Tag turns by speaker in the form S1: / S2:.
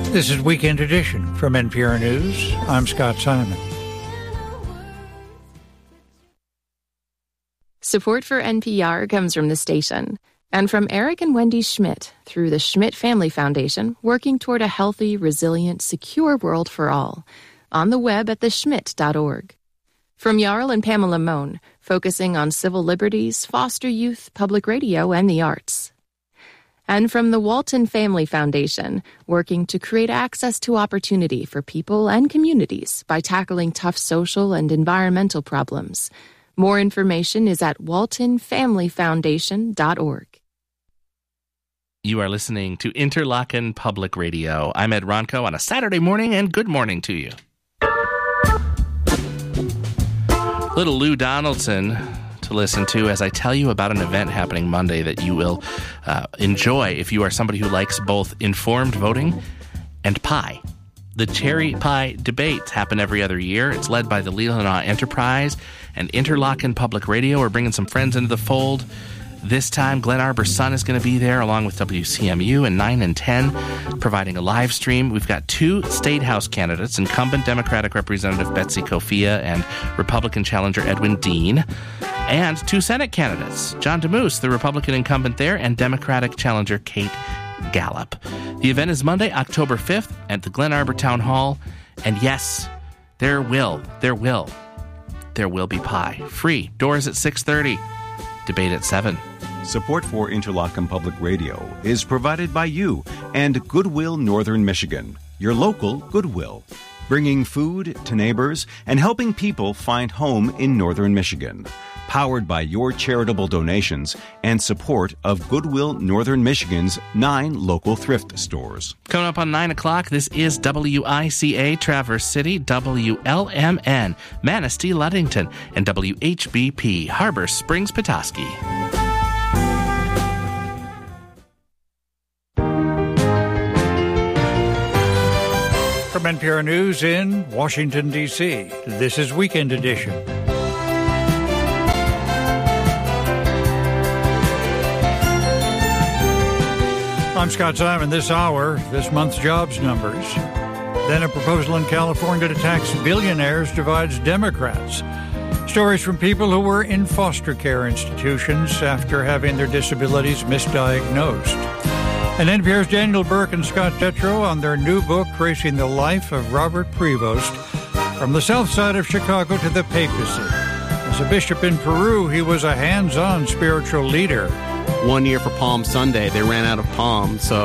S1: This is Weekend Edition from NPR News. I'm Scott Simon.
S2: Support for NPR comes from the station and from Eric and Wendy Schmidt through the Schmidt Family Foundation, working toward a healthy, resilient, secure world for all. On the web at theschmidt.org. From Jarl and Pamela Mohn, focusing on civil liberties, foster youth, public radio, and the arts. And from the Walton Family Foundation, working to create access to opportunity for people and communities by tackling tough social and environmental problems. More information is at waltonfamilyfoundation.org.
S3: You are listening to Interlochen Public Radio. I'm Ed Ronco on a Saturday morning, and good morning to you. Little Lou Donaldson to listen to as I tell you about an event happening Monday that you will enjoy if you are somebody who likes both informed voting and pie. The Cherry Pie Debates happen every other year. It's led by the Leelanau Enterprise and Interlochen Public Radio. We're bringing some friends into the fold. This time, Glen Arbor Sun is going to be there along with WCMU and 9 and 10, providing a live stream. We've got two State House candidates, incumbent Democratic Representative Betsy Kofia and Republican challenger Edwin Dean, and two Senate candidates, John DeMoose, the Republican incumbent there, and Democratic challenger Kate Gallup. The event is Monday, October 5th at the Glen Arbor Town Hall, and yes, there will be pie. Free. Doors at 6:30. Debate at 7.
S4: Support for Interlochen Public Radio is provided by you and Goodwill Northern Michigan, your local Goodwill, bringing food to neighbors and helping people find home in Northern Michigan. Powered by your charitable donations and support of Goodwill Northern Michigan's 9 local thrift stores.
S3: Coming up on 9 o'clock, this is WICA Traverse City, WLMN Manistee Ludington, and WHBP Harbor Springs Petoskey.
S1: From NPR News in Washington, D.C., this is Weekend Edition. I'm Scott Simon. This hour, this month's jobs numbers. Then a proposal in California to tax billionaires divides Democrats. Stories from people who were in foster care institutions after having their disabilities misdiagnosed. And NPR's Daniel Burke and Scott Detrow on their new book, Tracing the Life of Robert Prevost, From the South Side of Chicago to the Papacy. As a bishop in Peru, he was a hands-on spiritual leader.
S5: One year for Palm Sunday, they ran out of palm, so